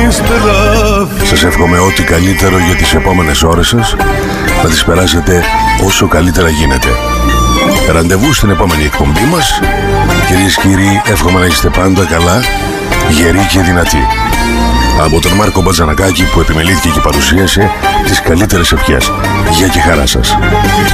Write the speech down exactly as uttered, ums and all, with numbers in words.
Σας εύχομαι ό,τι καλύτερο για τις επόμενες ώρες σας, να τις περάσετε όσο καλύτερα γίνεται. Ραντεβού στην επόμενη εκπομπή μας. Κυρίες και κύριοι, εύχομαι να είστε πάντα καλά, γεροί και δυνατοί. Από τον Μάρκο Μπατζανακάκη, που επιμελήθηκε και παρουσίασε τις καλύτερες ευχές. Γεια και χαρά σας.